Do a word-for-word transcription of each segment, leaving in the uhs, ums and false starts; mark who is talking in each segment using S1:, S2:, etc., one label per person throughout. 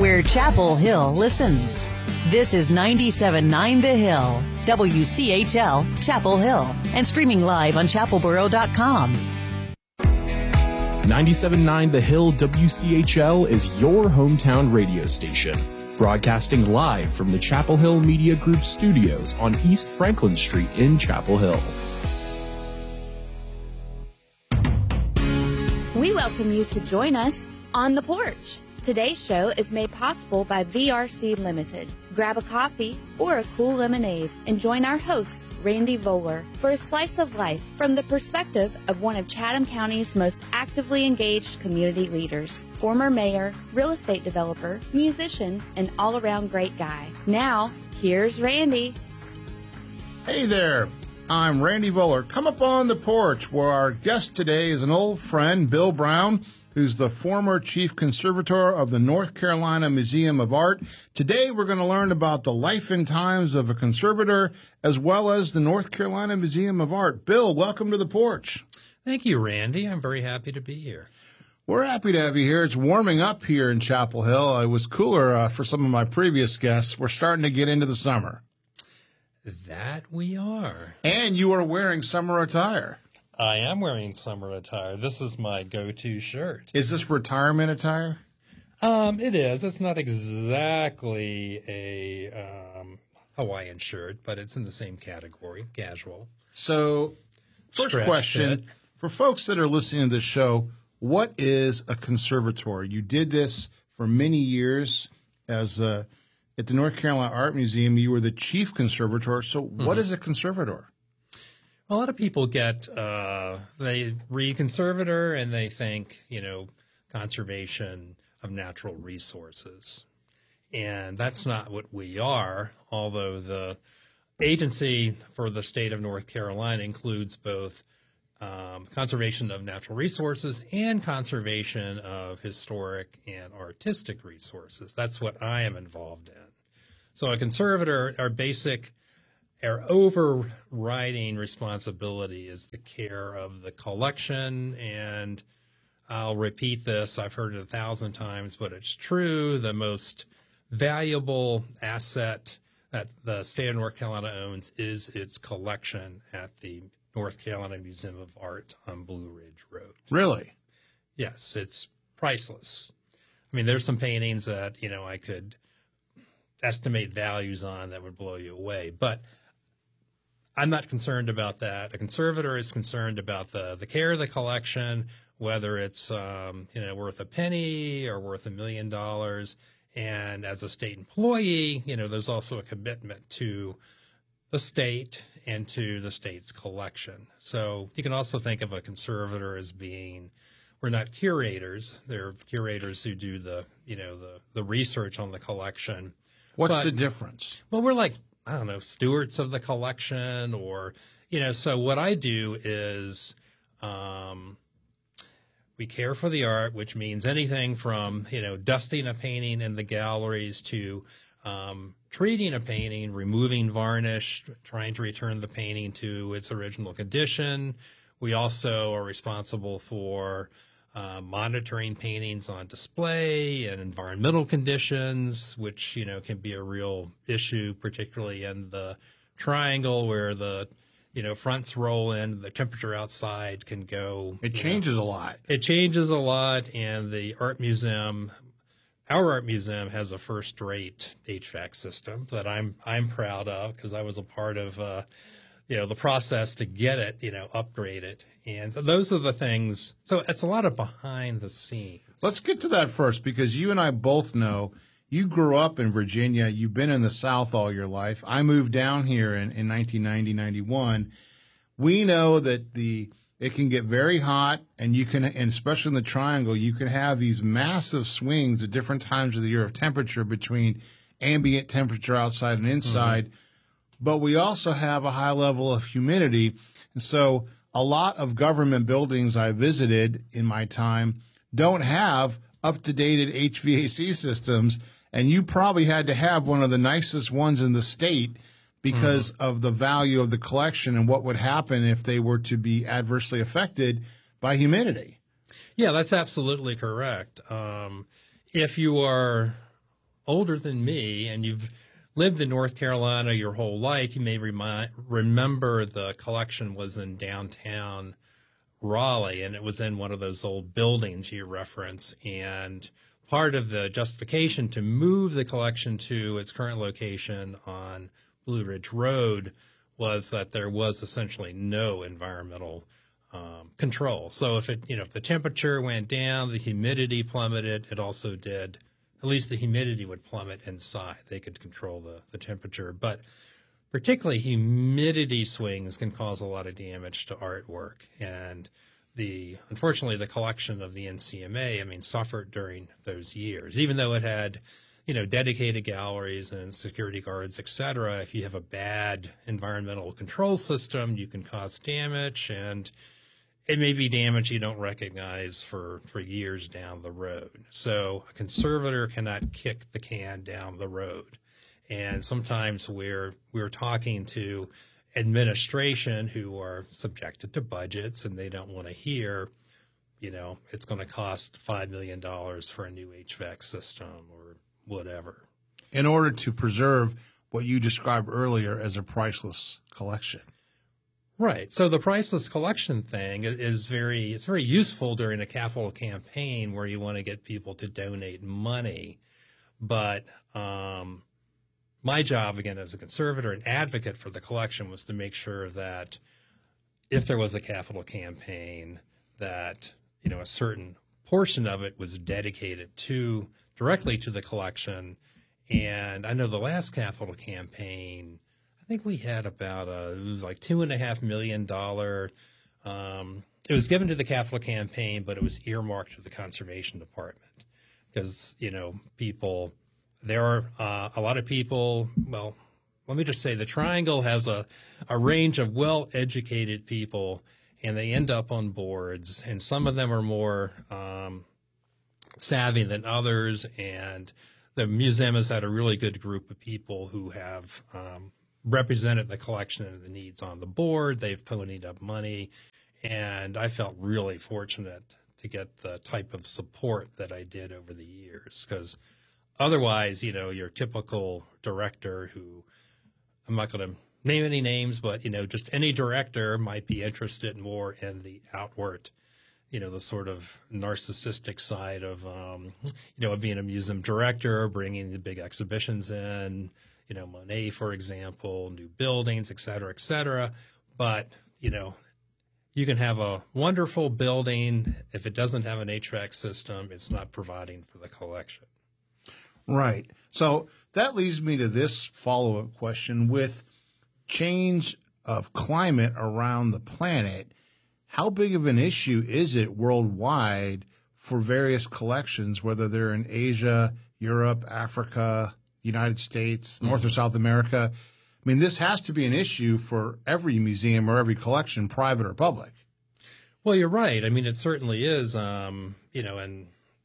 S1: where Chapel Hill listens. This is ninety-seven point nine The Hill, W C H L, Chapel Hill, and streaming live on chapel borough dot com.
S2: ninety-seven point nine The Hill W C H L is your hometown radio station, broadcasting live from the Chapel Hill Media Group studios on East Franklin Street in Chapel Hill.
S3: We welcome you to join us on the porch. Today's show is made possible by V R C Limited. Grab a coffee or a cool lemonade and join our host, Randy Voller, for a slice of life from the perspective of one of Chatham County's most actively engaged community leaders, former mayor, real estate developer, musician, and all-around great guy. Now, here's Randy.
S4: Hey there, I'm Randy Voller. Come up on the porch where our guest today is an old friend, Bill Brown, who's the former chief conservator of the North Carolina Museum of Art. Today, we're going to learn about the life and times of a conservator, as well as the North Carolina Museum of Art. Bill, welcome to the porch.
S5: Thank you, Randy. I'm very happy to be here.
S4: We're happy to have you here. It's warming up here in Chapel Hill. It was cooler uh, for some of my previous guests. We're starting to get into the summer.
S5: That we are.
S4: And you are wearing summer attire.
S5: I am wearing summer attire. This is my go-to shirt.
S4: Is this retirement attire?
S5: Um, it is. It's not exactly a um, Hawaiian shirt, but it's in the same category, casual.
S4: So, first
S5: Stretch
S4: question,
S5: fit.
S4: For folks that are listening to this show, what is a conservatory? You did this for many years as uh, at the North Carolina Art Museum. You were the chief conservator. So, mm-hmm. What is a conservator?
S5: A lot of people get, uh, they read conservator and they think, you know, conservation of natural resources. And that's not what we are, although the agency for the state of North Carolina includes both um, conservation of natural resources and conservation of historic and artistic resources. That's what I am involved in. So a conservator, our basic Our overriding responsibility is the care of the collection, and I'll repeat this. I've heard it a thousand times, but it's true. The most valuable asset that the state of North Carolina owns is its collection at the North Carolina Museum of Art on Blue Ridge Road.
S4: Really?
S5: Yes, it's priceless. I mean, there's some paintings that, you know, I could estimate values on that would blow you away, but I'm not concerned about that. A conservator is concerned about the, the care of the collection, whether it's um, you know worth a penny or worth a million dollars. And as a state employee, you know, there's also a commitment to the state and to the state's collection. So you can also think of a conservator as being, we're not curators. They're curators who do the, you know, the, the research on the collection.
S4: What's
S5: but,
S4: the difference?
S5: Well, we're like, I don't know, stewards of the collection, or, you know, so what I do is um, we care for the art, which means anything from, you know, dusting a painting in the galleries to um, treating a painting, removing varnish, trying to return the painting to its original condition. We also are responsible for Uh, monitoring paintings on display and environmental conditions, which, you know, can be a real issue, particularly in the triangle where the, you know, fronts roll in, the temperature outside can go.
S4: It changes
S5: know,
S4: a lot.
S5: It changes a lot. And the art museum, our art museum has a first-rate H V A C system that I'm, I'm proud of because I was a part of, uh, you know, the process to get it, you know, upgrade it. And so those are the things. So it's a lot of behind the scenes.
S4: Let's get to that first, because you and I both know you grew up in Virginia. You've been in the South all your life. I moved down here in, in nineteen ninety, ninety-one. We know that the it can get very hot, and you can, and especially in the Triangle, you can have these massive swings at different times of the year of temperature between ambient temperature outside and inside. Mm-hmm. But we also have a high level of humidity. And so a lot of government buildings I visited in my time don't have up-to-date H V A C systems. And you probably had to have one of the nicest ones in the state because mm-hmm. of the value of the collection and what would happen if they were to be adversely affected by humidity.
S5: Yeah, that's absolutely correct. Um, if you are older than me and you've lived in North Carolina your whole life, you may remind, remember the collection was in downtown Raleigh, and it was in one of those old buildings you reference. And part of the justification to move the collection to its current location on Blue Ridge Road was that there was essentially no environmental um, control. So if it, you know, if the temperature went down, the humidity plummeted. It also did, at least the humidity would plummet inside. They could control the, the temperature. But particularly humidity swings can cause a lot of damage to artwork. And the unfortunately, the collection of the N C M A, I mean, suffered during those years, even though it had, you know, dedicated galleries and security guards, et cetera. If you have a bad environmental control system, you can cause damage, and it may be damage you don't recognize for, for years down the road. So a conservator cannot kick the can down the road. And sometimes we're we're talking to administration who are subjected to budgets, and they don't want to hear, you know, it's going to cost five million dollars for a new H V A C system or whatever.
S4: In order to preserve what you described earlier as a priceless collection.
S5: Right. So the priceless collection thing is very, it's very useful during a capital campaign where you want to get people to donate money. But um, my job, again, as a conservator and advocate for the collection was to make sure that if there was a capital campaign, that, you know, a certain portion of it was dedicated to directly to the collection. And I know the last capital campaign, I think we had about a, it was like two and a half million dollar. Um, it was given to the capital campaign, but it was earmarked to the conservation department because, you know, people, there are uh, a lot of people, well, let me just say the Triangle has a, a range of well-educated people, and they end up on boards, and some of them are more um, savvy than others, and the museum has had a really good group of people who have um, represented the collection and the needs on the board. They've ponied up money, and I felt really fortunate to get the type of support that I did over the years, because otherwise, you know, your typical director who, I'm not going to name any names, but, you know, just any director might be interested more in the outward, you know, the sort of narcissistic side of, um, you know, of being a museum director, bringing the big exhibitions in, you know, Monet, for example, new buildings, et cetera, et cetera. But, you know, you can have a wonderful building. If it doesn't have an H V A C system, it's not providing for the collection.
S4: Right. So that leads me to this follow-up question. With change of climate around the planet, how big of an issue is it worldwide for various collections, whether they're in Asia, Europe, Africa, United States, North mm-hmm. or South America? I mean, this has to be an issue for every museum or every collection, private or public.
S5: Well, you're right. I mean, it certainly is, um, you know, in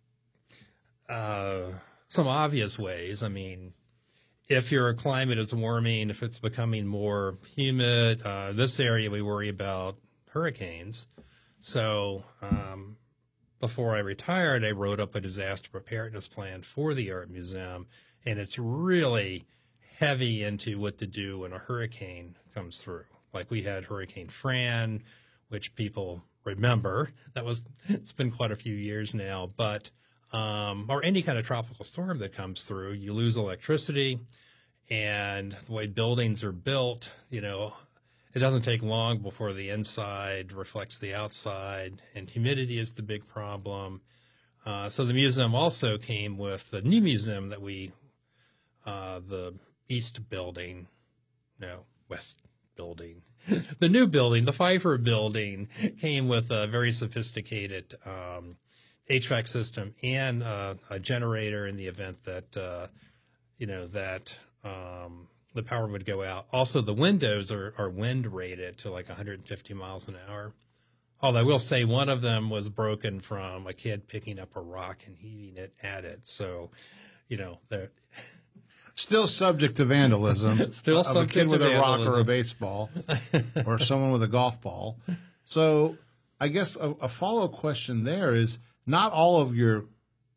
S5: uh, some obvious ways. I mean, if your climate is warming, if it's becoming more humid, uh, this area we worry about hurricanes. So um, before I retired, I wrote up a disaster preparedness plan for the Art Museum, and it's really heavy into what to do when a hurricane comes through. Like we had Hurricane Fran, which people remember. That was, it's been quite a few years now, but um, or any kind of tropical storm that comes through, you lose electricity, and the way buildings are built, you know, it doesn't take long before the inside reflects the outside, and humidity is the big problem. Uh, so the museum also came with the new museum that we, uh, the East building, no, West building, the new building, the Pfeiffer building, came with a very sophisticated um, H V A C system and uh, a generator in the event that, uh, you know, that um, the power would go out. Also, the windows are, are wind rated to like one hundred fifty miles an hour. Although I will say one of them was broken from a kid picking up a rock and heaving it at it. So, you know, they're
S4: still subject to vandalism.
S5: Still
S4: of
S5: subject
S4: a kid with
S5: to
S4: a rock
S5: vandalism.
S4: or a baseball, or someone with a golf ball. So, I guess a, a follow-up question there is: not all of your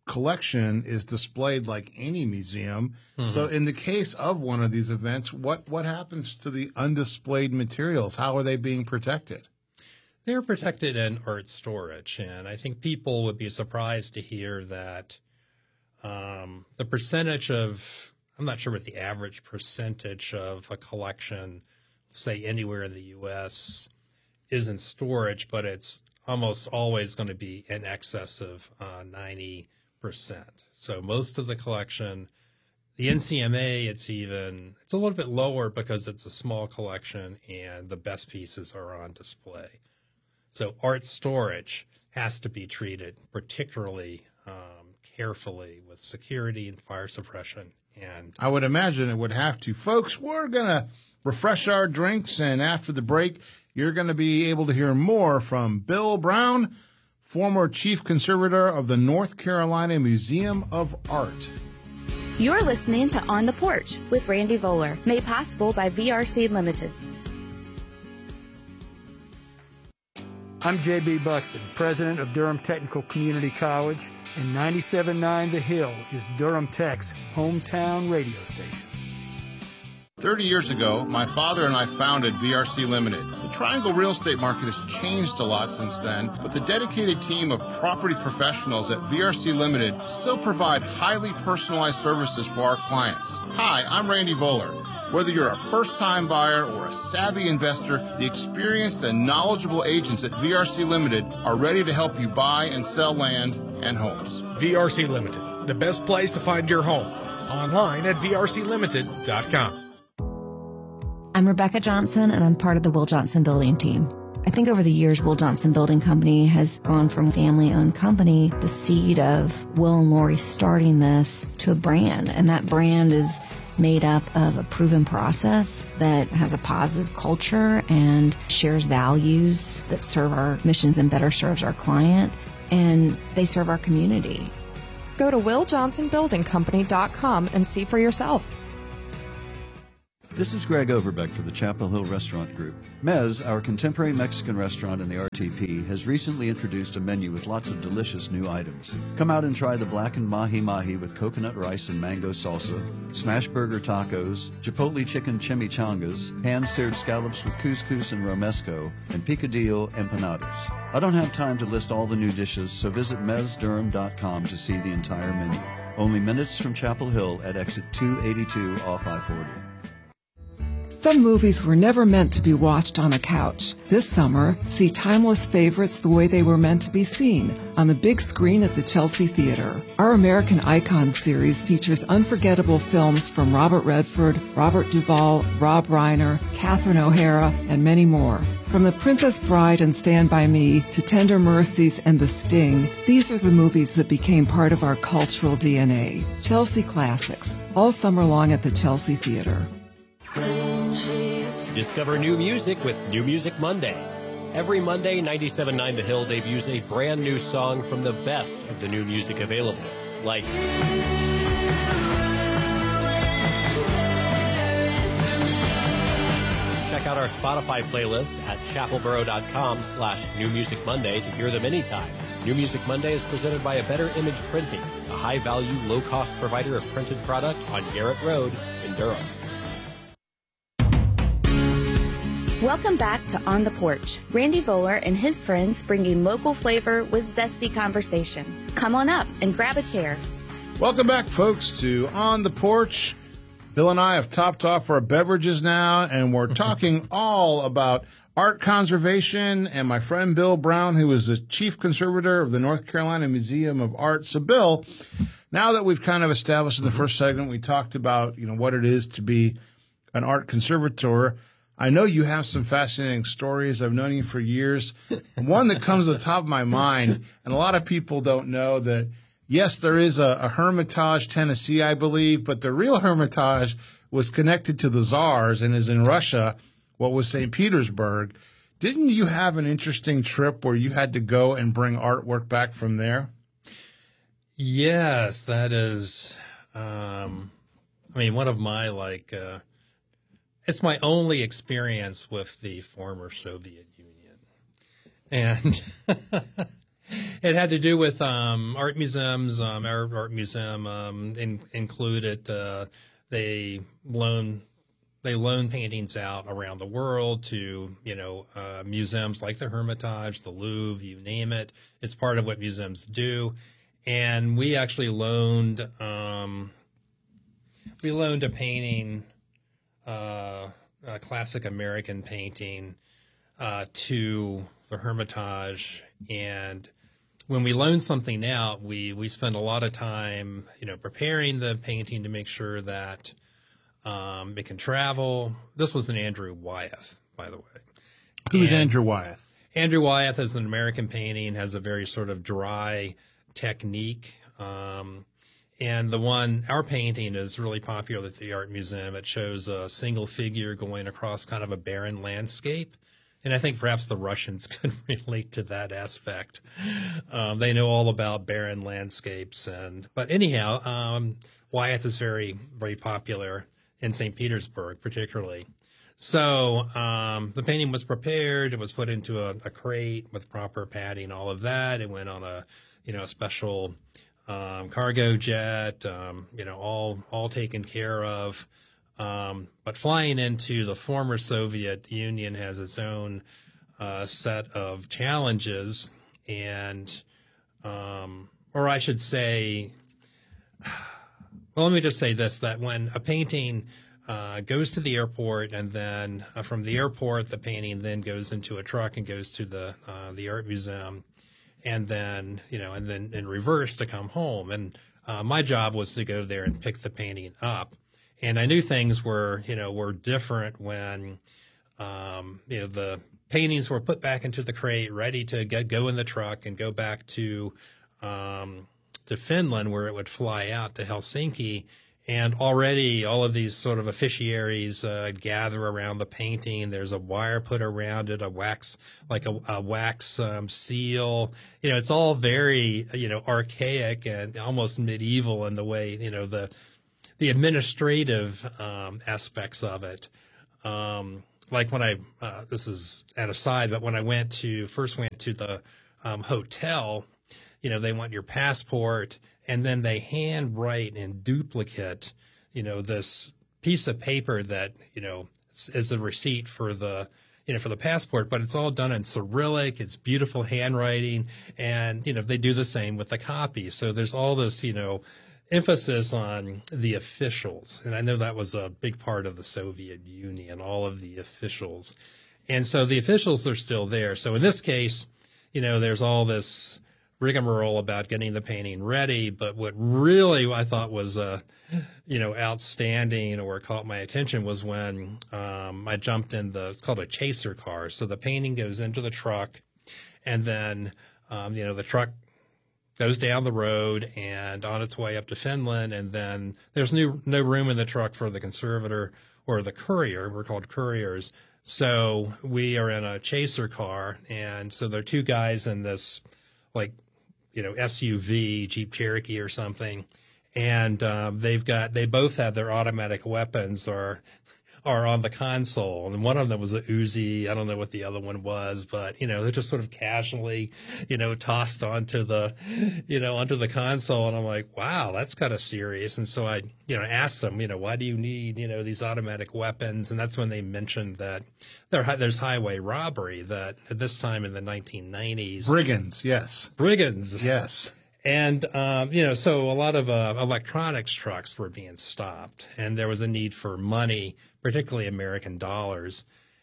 S4: collection is displayed like any museum.
S5: Mm-hmm.
S4: So in the case of one of these events, what, what happens to the undisplayed materials? How are they being protected?
S5: They're protected in art storage, and I think people would be surprised to hear that um, the percentage of, I'm not sure what the average percentage of a collection, say anywhere in the U S, is in storage, but it's almost always going to be in excess of uh, ninety percent. So most of the collection, the N C M A, it's even, it's a little bit lower because it's a small collection and the best pieces are on display. So art storage has to be treated particularly um, carefully with security and fire suppression. And
S4: I would imagine it would have to. Folks, we're going to refresh our drinks, and after the break, you're going to be able to hear more from Bill Brown, former chief conservator of the North Carolina Museum of Art.
S3: You're listening to On the Porch with Randy Voller, made possible by V R C Limited.
S6: I'm J B Buxton, president of Durham Technical Community College, and ninety-seven point nine The Hill is Durham Tech's hometown radio station.
S4: thirty years ago, my father and I founded V R C Limited. The Triangle real estate market has changed a lot since then, but the dedicated team of property professionals at V R C Limited still provide highly personalized services for our clients. Hi, I'm Randy Voller. Whether you're a first-time buyer or a savvy investor, the experienced and knowledgeable agents at V R C Limited are ready to help you buy and sell land and homes.
S7: V R C Limited, the best place to find your home. Online at V R C limited dot com.
S8: I'm Rebecca Johnson, and I'm part of the Will Johnson Building team. I think over the years, Will Johnson Building Company has gone from family-owned company, the seed of Will and Lori starting this, to a brand, and that brand is made up of a proven process that has a positive culture and shares values that serve our missions and better serves our client, and they serve our community.
S9: Go to will johnson building company dot com and see for yourself.
S10: This is Greg Overbeck for the Chapel Hill Restaurant Group. Mez, our contemporary Mexican restaurant in the R T P, has recently introduced a menu with lots of delicious new items. Come out and try the blackened mahi-mahi with coconut rice and mango salsa, smash burger tacos, chipotle chicken chimichangas, hand-seared scallops with couscous and romesco, and picadillo empanadas. I don't have time to list all the new dishes, so visit mez durham dot com to see the entire menu. Only minutes from Chapel Hill at exit two eighty-two off I forty.
S11: Some movies were never meant to be watched on a couch. This summer, see timeless favorites the way they were meant to be seen, on the big screen at the Chelsea Theater. Our American Icons series features unforgettable films from Robert Redford, Robert Duvall, Rob Reiner, Catherine O'Hara, and many more. From The Princess Bride and Stand By Me to Tender Mercies and The Sting, these are the movies that became part of our cultural D N A. Chelsea Classics, all summer long at the Chelsea Theater.
S12: Discover new music with New Music Monday. Every Monday, ninety-seven point nine The Hill debuts a brand new song from the best of the new music available, like check out our Spotify playlist at chapelboro.com slash New Music Monday to hear them anytime. New Music Monday is presented by A Better Image Printing, a high-value, low-cost provider of printed product on Garrett Road in Durham.
S3: Welcome back to On the Porch. Randy Voller and his friends bringing local flavor with zesty conversation. Come on up and grab a chair.
S4: Welcome back, folks, to On the Porch. Bill and I have topped off our beverages now, and we're talking all about art conservation, and my friend Bill Brown, who is the chief conservator of the North Carolina Museum of Art. So, Bill, now that we've kind of established in the first segment, we talked about, you know, what it is to be an art conservator. I know you have some fascinating stories. I've known you for years. One that comes to the top of my mind, and a lot of people don't know that, yes, there is a, a Hermitage, Tennessee, I believe, but the real Hermitage was connected to the Tsars and is in Russia, what was Saint Petersburg. Didn't you have an interesting trip where you had to go and bring artwork back from there?
S5: Yes, that is, um, I mean, one of my, like, uh, it's my only experience with the former Soviet Union. And It had to do with um, art museums. Um, our art museum um, in, included uh, they loan they loan paintings out around the world to you know uh, museums like the Hermitage, the Louvre, you name it. It's part of what museums do, and we actually loaned um, we loaned a painting, uh, a classic American painting, uh, to the Hermitage. And when we loan something out, we, we spend a lot of time, you know, preparing the painting to make sure that um, it can travel. This was an Andrew Wyeth, by the way.
S4: Who's
S5: and
S4: Andrew Wyeth?
S5: Andrew Wyeth is an American painting, has a very sort of dry technique. Um, and the one, our painting is really popular at the Art Museum. It shows a single figure going across kind of a barren landscape. And I think perhaps the Russians could relate to that aspect. Um, they know all about barren landscapes. And but anyhow, um, Wyeth is very, very popular in Saint Petersburg, particularly. So um, the painting was prepared. It was put into a, a crate with proper padding, all of that. It went on a, you know, a special um, cargo jet. Um, you know, all all taken care of. Um, but flying into the former Soviet Union has its own uh, set of challenges, and, um, or I should say, well, let me just say this, that when a painting uh, goes to the airport, and then uh, from the airport, the painting then goes into a truck and goes to the uh, the art museum, and then, you know, and then in reverse to come home. And uh, my job was to go there and pick the painting up. And I knew things were, you know, were different when, um, you know, the paintings were put back into the crate, ready to get, go in the truck and go back to, um, to Finland, where it would fly out to Helsinki. And already all of these sort of officiaries uh, gather around the painting. There's a wire put around it, a wax, like a, a wax um, seal. You know, it's all very, you know, archaic and almost medieval in the way, you know, the, the administrative um, aspects of it. Um, like when I, uh, this is an aside, but when I went to, first went to the um, hotel, you know, they want your passport, and then they hand write in duplicate, you know, this piece of paper that, you know, is the receipt for the, you know, for the passport, but it's all done in Cyrillic. It's beautiful handwriting. And, you know, they do the same with the copy. So there's all this, you know, emphasis on the officials. And I know that was a big part of the Soviet Union, all of the officials. And so the officials are still there. So in this case, you know, there's all this rigmarole about getting the painting ready. But what really I thought was, uh, you know, outstanding or caught my attention was when um, I jumped in the, it's called a chaser car. So the painting goes into the truck, and then, um, you know, the truck goes down the road and on its way up to Finland, and then there's no, no room in the truck for the conservator or the courier. We're called couriers. So we are in a chaser car, and so there are two guys in this, like, you know, S U V, Jeep Cherokee or something, and um, they've got, they both have their automatic weapons or are on the console. And one of them was a Uzi. I don't know what the other one was, but, you know, they're just sort of casually, you know, tossed onto the, you know, onto the console. And I'm like, wow, that's kind of serious. And so I, you know, asked them, you know, why do you need, you know, these automatic weapons? And that's when they mentioned that there, there's highway robbery, that at this time in the nineteen nineties.
S4: Brigands, yes.
S5: Brigands.
S4: Yes.
S5: And, um, you know, so a lot of uh, electronics trucks were being stopped, and there was a need for money, particularly American dollars.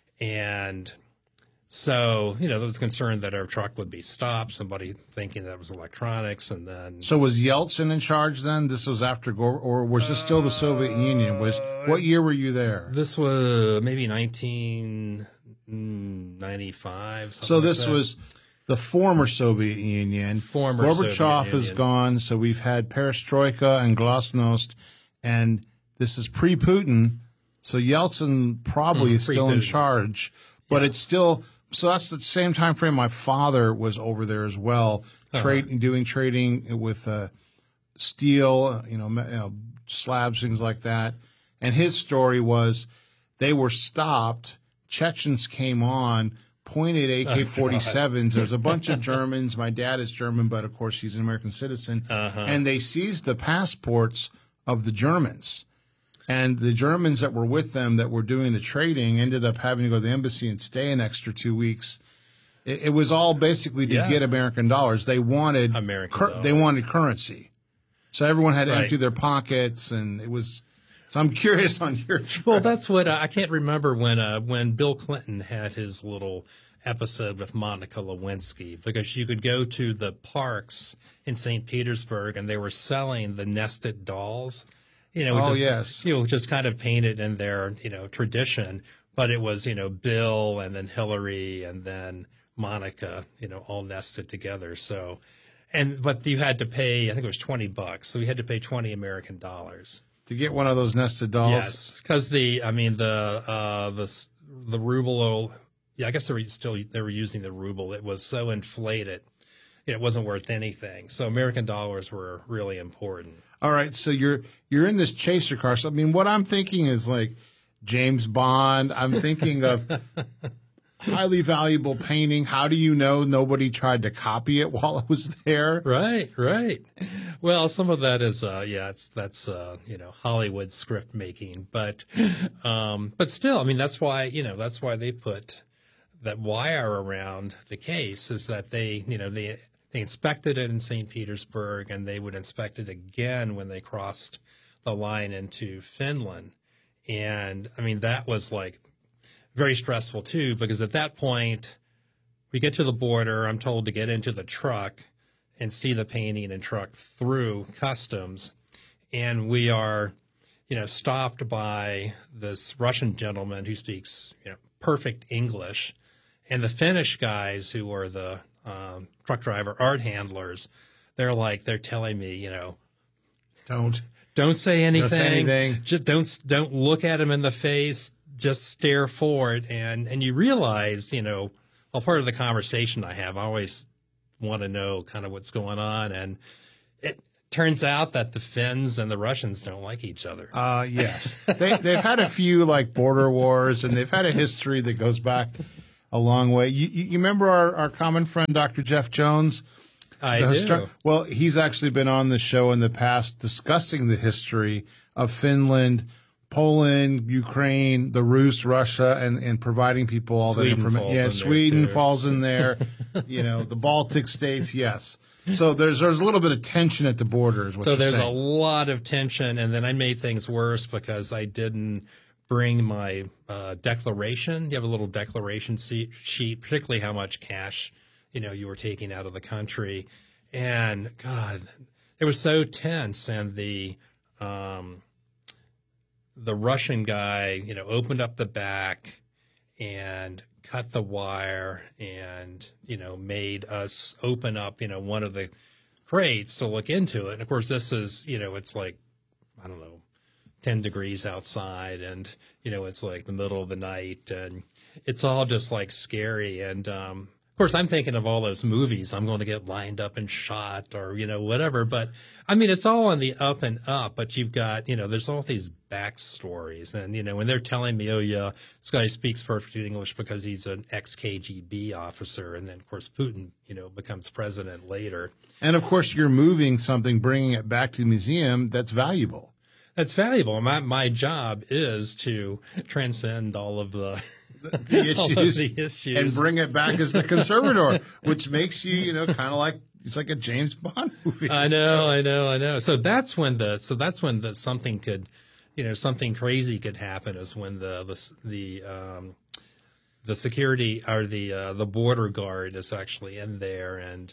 S5: And so, you know, there was concern that our truck would be stopped, somebody thinking that it was electronics, and then...
S4: So was Yeltsin in charge then? This was after, or was this still the Soviet Union? Was What year were you there?
S5: This was maybe nineteen ninety-five, something
S4: So this
S5: like that.
S4: was the former Soviet Union.
S5: Former
S4: Gorbachev
S5: Soviet
S4: is
S5: Union.
S4: gone, so we've had perestroika and glasnost, and this is pre-Putin, so Yeltsin probably
S5: Mm,
S4: is still in
S5: pre-Putin.
S4: charge, but
S5: Yeah.
S4: it's still, so that's the same time frame my father was over there as well,
S5: Uh-huh.
S4: trade, doing trading with uh, steel, you know, me- you know, slabs, things like that, and his story was they were stopped, Chechens came on, pointed A K forty-sevens. Oh, There's a bunch of Germans. My dad is German, but of course he's an American citizen. Uh-huh. And they seized the passports of the Germans. And the Germans that were with them that were doing the trading ended up having to go to the embassy and stay an extra two weeks. It, it was all basically to yeah. get American dollars. They wanted
S5: American
S4: cur-
S5: dollars.
S4: They wanted currency. So everyone had to
S5: right.
S4: empty their pockets, and it was. So I'm curious on your trip.
S5: Well, that's what uh, I can't remember when uh, when Bill Clinton had his little episode with Monica Lewinsky, because you could go to the parks in Saint Petersburg and they were selling the nested dolls. You know,
S4: oh,
S5: just,
S4: yes.
S5: you know, just kind of painted in their, you know, tradition. But it was, you know, Bill and then Hillary and then Monica, you know, all nested together. So, and, but you had to pay, I think it was twenty bucks. So we had to pay twenty American dollars.
S4: To get one of those nested dolls?
S5: Yes. Because the, I mean, the, uh, the, the ruble, yeah, I guess they were still, they were using the ruble. It was so inflated. It wasn't worth anything. So American dollars were really important.
S4: All right, so you're you're in this chaser car. So I mean, what I'm thinking is like James Bond. I'm thinking of highly valuable painting. How do you know nobody tried to copy it while it was there?
S5: Right, right. Well, some of that is, uh, yeah, it's that's uh, you know, Hollywood script making, but um, but still, I mean, that's why you know that's why they put that wire around the case, is that they you know they. They inspected it in Saint Petersburg, and they would inspect it again when they crossed the line into Finland. And, I mean, that was, like, very stressful, too, because at that point, we get to the border. I'm told to get into the truck and see the painting and truck through customs. And we are, you know, stopped by this Russian gentleman who speaks, you know, perfect English. And the Finnish guys who are the Um, truck driver, art handlers, they're like, they're telling me, you know,
S4: don't,
S5: don't say anything.
S4: Don't say anything.
S5: Just don't, don't look at him in the face. Just stare forward. And, and you realize, you know, well, part of the conversation I have, I always want to know kind of what's going on. And it turns out that the Finns and the Russians don't like each other.
S4: Uh, yes. they, they've had a few like border wars, and they've had a history that goes back a long way. You, you, you remember our, our common friend, Doctor Jeff Jones?
S5: I
S4: the
S5: do.
S4: Histor- well, he's actually been on the show in the past discussing the history of Finland, Poland, Ukraine, the Rus, Russia, and, and providing people all
S5: Sweden
S4: that information. Yeah, Sweden falls in there. You know, the Baltic states, yes. So there's there's a little bit of tension at the border, is what
S5: so
S4: you're
S5: there's
S4: saying.
S5: a lot of tension, and then I made things worse because I didn't bring my uh, declaration. You have a little declaration sheet, particularly how much cash, you know, you were taking out of the country. And God, it was so tense. And the, um, the Russian guy, you know, opened up the back and cut the wire and, you know, made us open up, you know, one of the crates to look into it. And of course, this is, you know, it's like, I don't know, ten degrees outside, and you know it's like the middle of the night, and it's all just like scary. And um of course I'm thinking of all those movies, I'm going to get lined up and shot, or you know whatever. But I mean, it's all on the up and up, but you've got, you know there's all these backstories. And you know when they're telling me, oh yeah, this guy speaks perfect English because he's an ex-K G B officer, and then of course Putin you know becomes president later.
S4: And of course you're moving something, bringing it back to the museum that's valuable.
S5: That's valuable. My my job is to transcend all of the,
S4: the, the, issues,
S5: all of the issues
S4: and bring it back as the conservator, which makes you, you know, kind of like it's like a James Bond movie.
S5: I know, I know, I know. So that's when the so that's when the something could, you know, something crazy could happen. Is when the the the um, the security or the uh, the border guard is actually in there, and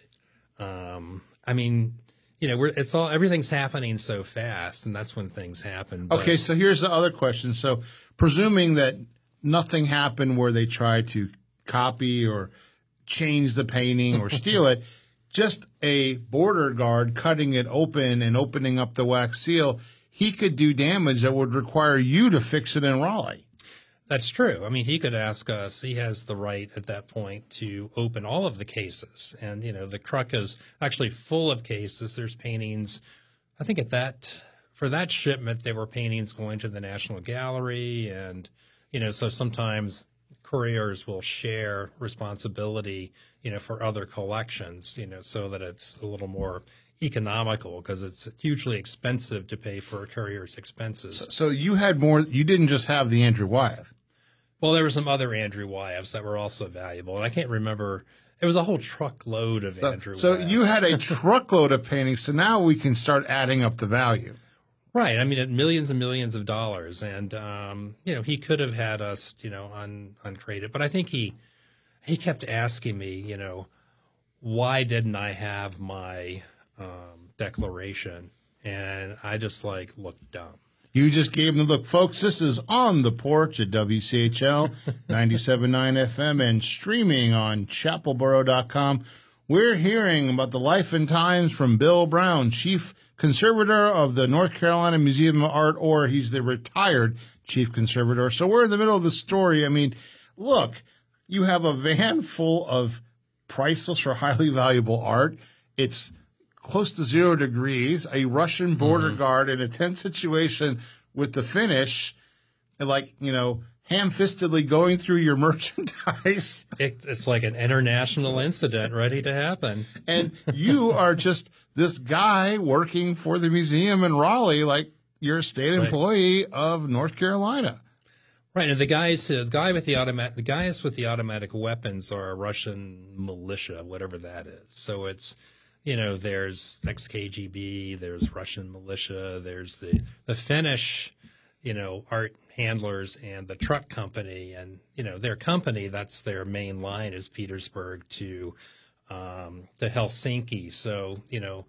S5: um, I mean. You know, we're, it's all everything's happening so fast, and that's when things happen. But.
S4: Okay, so here's the other question. So, presuming that nothing happened where they tried to copy or change the painting or steal it, just a border guard cutting it open and opening up the wax seal, he could do damage that would require you to fix it in Raleigh.
S5: That's true. I mean, he could ask us. He has the right at that point to open all of the cases. And, you know, the truck is actually full of cases. There's paintings. I think at that, for that shipment, there were paintings going to the National Gallery. And, you know, so sometimes couriers will share responsibility, you know, for other collections, you know, so that it's a little more economical because it's hugely expensive to pay for a courier's expenses.
S4: So, so you had more, you didn't just have the Andrew Wyeth.
S5: Well, there were some other Andrew Wyeths that were also valuable, and I can't remember. It was a whole truckload of
S4: So,
S5: Andrew
S4: so
S5: Wyeths.
S4: you had a truckload of paintings, so now we can start adding up the value.
S5: Right. I mean, at millions and millions of dollars. And, um, you know, he could have had us, you know, un, uncrated. But I think he he kept asking me, you know, why didn't I have my um, declaration? And I just, like, looked dumb.
S4: You just gave them the look. Folks, this is On the Porch at W C H L ninety-seven point nine F M and streaming on chapel borough dot com. We're hearing about the life and times from Bill Brown, Chief Conservator of the North Carolina Museum of Art, or he's the retired Chief Conservator. So we're in the middle of the story. I mean, look, you have a van full of priceless or highly valuable art. It's close to zero degrees, a Russian border mm-hmm. guard in a tense situation with the Finnish, like, you know, ham-fistedly going through your merchandise.
S5: It, it's like an international incident ready to happen.
S4: And you are just this guy working for the museum in Raleigh, like you're a state
S5: right.
S4: employee of North Carolina.
S5: Right, and the guys, uh, the guy with the automatic, the guys with the automatic weapons are a Russian militia, whatever that is. So it's, you know, there's ex K G B, there's Russian militia, there's the the Finnish, you know, art handlers and the truck company, and you know, their company, that's their main line is Petersburg to um, to Helsinki. So you know,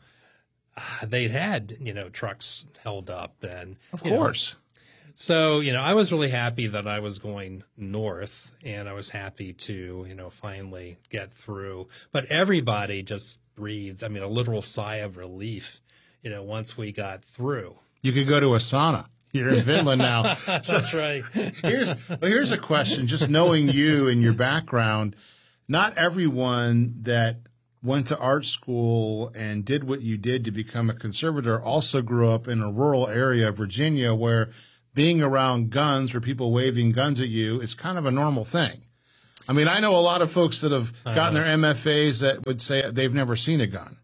S5: they'd had you know trucks held up, and
S4: of course.
S5: Know, So, you know, I was really happy that I was going north, and I was happy to, you know, finally get through. But everybody just breathed, I mean, a literal sigh of relief, you know, once we got through.
S4: You could go to a sauna. You're in Finland now.
S5: That's so, right.
S4: here's, well, here's a question, just knowing you and your background. Not everyone that went to art school and did what you did to become a conservator also grew up in a rural area of Virginia where being around guns or people waving guns at you is kind of a normal thing. I mean, I know a lot of folks that have gotten their M F As that would say they've never seen a gun.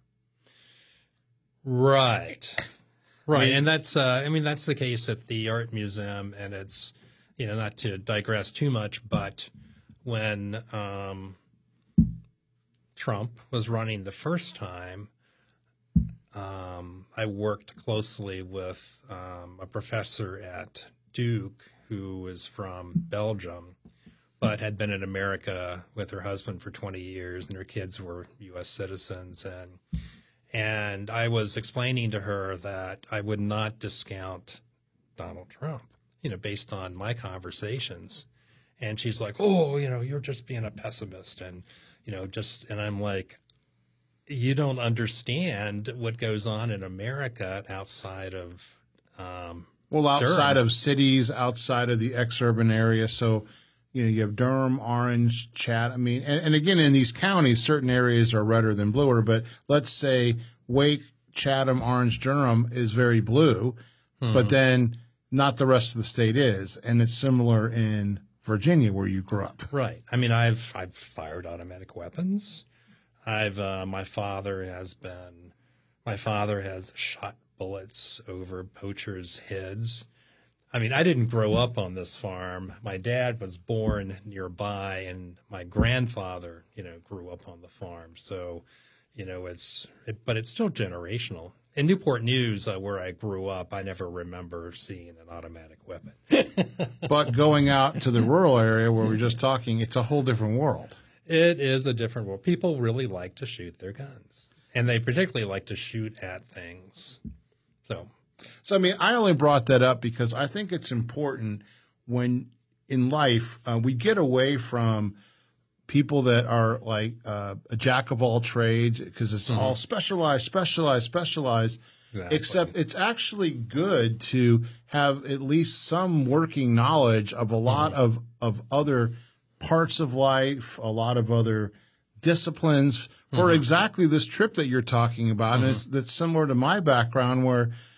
S5: Right. Right.
S4: I mean,
S5: and that's, uh, I mean, that's the case at the Art Museum. And it's, you know, not to digress too much, but when um, Trump was running the first time, Um, I worked closely with um, a professor at Duke who was from Belgium, but had been in America with her husband for twenty years, and her kids were U S citizens. And and I was explaining to her that I would not discount Donald Trump, you know, based on my conversations. And she's like, "Oh, you know, you're just being a pessimist," and you know, just and I'm like, you don't understand what goes on in America outside of um,
S4: well, outside
S5: Durham.
S4: of cities, outside of the ex-urban area. So, you know, you have Durham, Orange, Chatham. I mean, and, and again, in these counties, certain areas are redder than bluer. But let's say Wake, Chatham, Orange, Durham is very blue, mm-hmm. but then not the rest of the state is. And it's similar in Virginia where you grew up.
S5: Right. I mean, I've I've fired automatic weapons. I've uh, my father has been my father has shot bullets over poachers' heads. I mean, I didn't grow up on this farm. My dad was born nearby, and my grandfather, you know, grew up on the farm. So, you know, it's it, but it's still generational. In Newport News, uh, where I grew up, I never remember seeing an automatic weapon.
S4: But going out to the rural area where we're just talking, it's a whole different world.
S5: It is a different world. People really like to shoot their guns, and they particularly like to shoot at things. So,
S4: so I mean, I only brought that up because I think it's important when in life uh, we get away from people that are like uh, a jack of all trades because it's mm-hmm. all specialized, specialized, specialized. Exactly. Except it's actually good to have at least some working knowledge of a lot mm-hmm. of, of other parts of life, a lot of other disciplines for mm-hmm. exactly this trip that you're talking about. Mm-hmm. And it's, that's similar to my background where,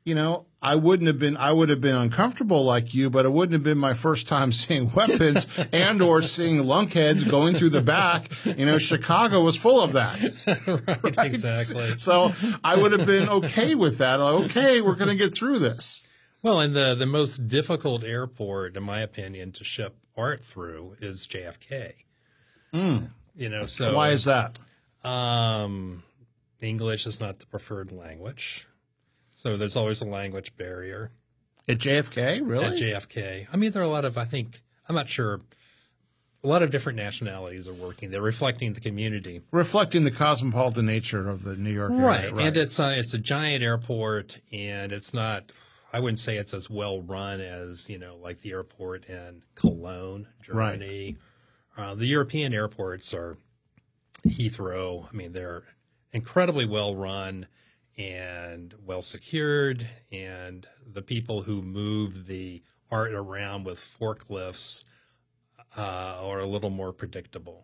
S4: you know, I wouldn't have been, I would have been uncomfortable like you, but it wouldn't have been my first time seeing weapons and or seeing lunkheads going through the back. You know, Chicago was full of that.
S5: right, right, exactly.
S4: So I would have been okay with that. Like, okay, we're going to get through this.
S5: Well, and the, the most difficult airport, in my opinion, to ship art through is J F K.
S4: Mm.
S5: You know, so
S4: why is that?
S5: Um, English is not the preferred language. So there's always a language barrier.
S4: At J F K, really?
S5: At J F K. I mean, there are a lot of, I think, I'm not sure, a lot of different nationalities are working. They're reflecting the community.
S4: Reflecting the cosmopolitan nature of the New York area.
S5: Right.
S4: Right.
S5: And it's a, it's a giant airport, and it's not, I wouldn't say it's as well run as, you know, like the airport in Cologne, Germany. Right. Uh, the European airports are Heathrow. I mean, they're incredibly well run and well secured, and the people who move the art around with forklifts uh, are a little more predictable.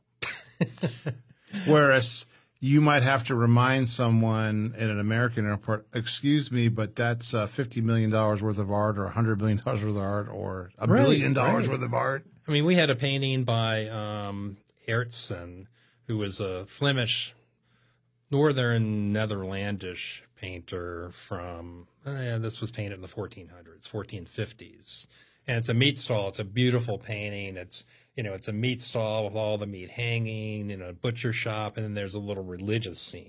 S4: Whereas you might have to remind someone at an American airport, excuse me, but that's uh, fifty million dollars worth of art or one hundred million dollars worth of art or a
S5: right,
S4: billion dollars
S5: right.
S4: worth of art.
S5: I mean, we had a painting by um, Aertsen, who was a Flemish, northern Netherlandish painter from, uh, yeah, this was painted in the fourteen hundreds, fourteen fifties. And it's a meat stall. It's a beautiful painting. It's, you know, it's a meat stall with all the meat hanging in a butcher shop, and then there's a little religious scene.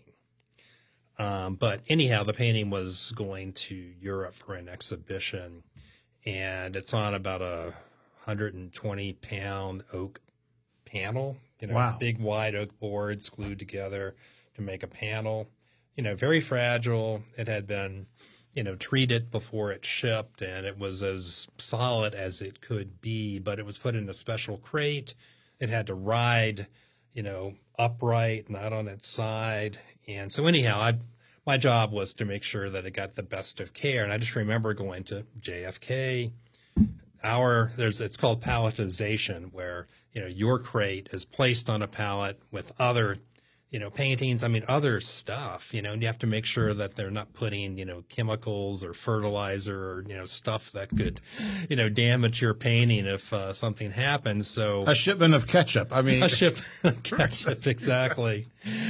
S5: Um, but anyhow, the painting was going to Europe for an exhibition, and it's on about a one hundred twenty pound oak panel, you know,
S4: wow.
S5: big wide oak boards glued together to make a panel. You know, very fragile. It had been, you know, treated before it shipped, and it was as solid as it could be, but it was put in a special crate. It had to ride, you know, upright, not on its side. And so anyhow, I, my job was to make sure that it got the best of care. And I just remember going to J F K. Our, there's, it's called palletization, where, you know, your crate is placed on a pallet with other, you know, paintings, I mean, other stuff, you know, and you have to make sure that they're not putting, you know, chemicals or fertilizer or, you know, stuff that could, you know, damage your painting if uh, something happens. So
S4: a shipment of ketchup. I mean,
S5: a shipment of ketchup, exactly.